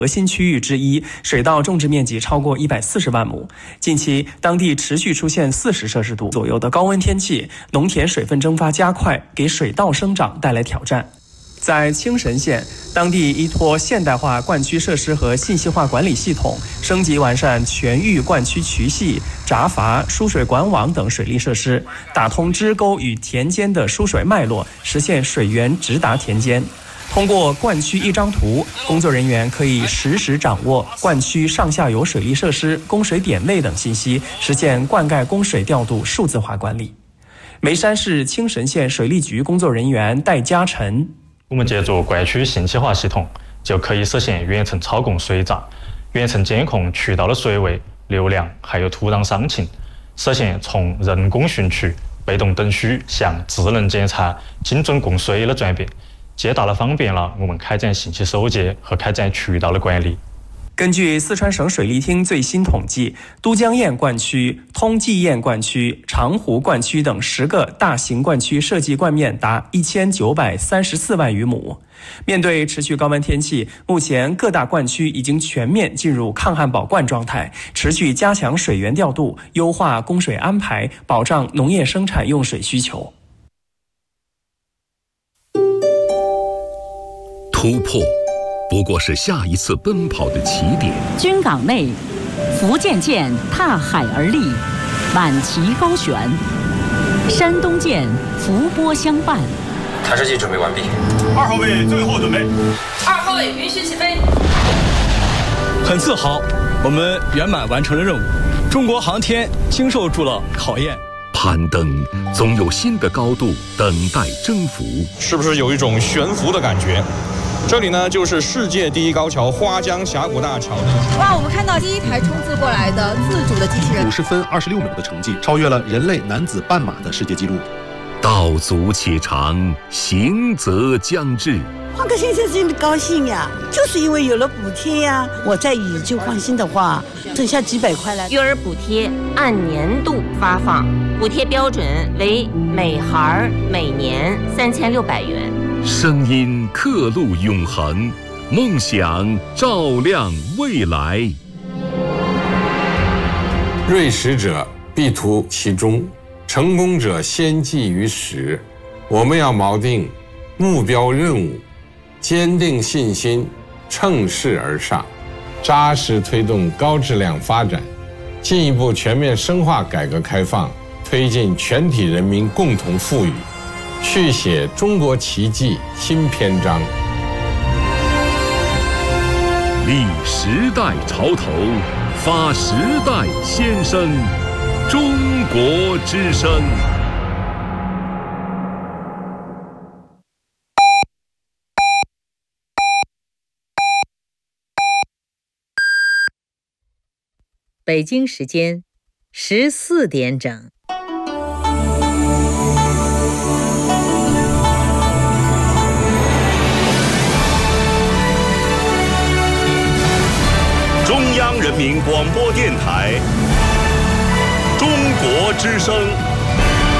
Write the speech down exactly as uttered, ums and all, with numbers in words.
核心区域之一，水稻种植面积超过一百四十万亩。近期，当地持续出现四十摄氏度左右的高温天气，农田水分蒸发加快，给水稻生长带来挑战。在青神县，当地依托现代化灌区设施和信息化管理系统，升级完善全域灌区渠系、闸阀、输水管网等水利设施，打通支沟与田间的输水脉络，实现水源直达田间。通过灌区一张图，工作人员可以实时掌握灌区上下游水利设施、供水点位等信息，实现灌溉供水调度数字化管理。眉山市青神县水利局工作人员戴嘉晨， 我们借助灌区信息化系统，就可以实现远程操控水闸、远程监控渠道的水位、流量，还有土壤伤情，实现从人工汛区、被动等需向智能检查、精准供水的转变，极大地方便了我们开展信息收集和开展渠道的管理。 根据四川省水利厅最新统计，都江堰灌区、通济堰灌区、长湖灌区等十个大型灌区设计灌面达一千九百三十四万余亩。面对持续高温天气，目前各大灌区已经全面进入抗旱保灌状态，持续加强水源调度，优化供水安排，保障农业生产用水需求。 突破不过是下一次奔跑的起点。 军港内，福建舰踏海而立，挽旗高悬；山东舰伏波相伴。 探视器准备完毕。 二号位最后准备。 二号位允许起飞。 很自豪，我们圆满完成了任务。中国航天经受住了考验。 攀登总有新的高度等待征服。 是不是有一种悬浮的感觉？这里呢，就是世界第一高桥花江峡谷大桥。 哇，我们看到第一台冲刺过来的自主的机器人， 五十分二十六秒的成绩，超越了人类男子半马的世界纪录。 道阻且长，行则将至。 换个先生真的高兴呀，就是因为有了补贴呀。我在以旧换新的话，剩下几百块了。 育儿补贴按年度发放，补贴标准为每孩每年三千六百元。 声音刻录永恒，梦想照亮未来。 锐识者必图其中，成功者先记于始。我们要锚定目标任务，坚定信心，乘势而上，扎实推动高质量发展，进一步全面深化改革开放，推进全体人民共同富裕，续写中国奇迹新篇章。 立时代潮头，发时代先声，中国之声。 北京时间十四点整。 中央人民广播电台，中国之声。